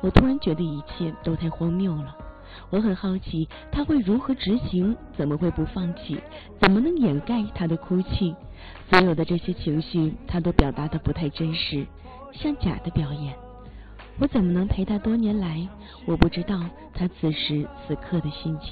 我突然觉得一切都太荒谬了。我很好奇他会如何执行，怎么会不放弃，怎么能掩盖他的哭泣？所有的这些情绪他都表达得不太真实，像假的表演。我怎么能陪他多年来？我不知道他此时此刻的心情。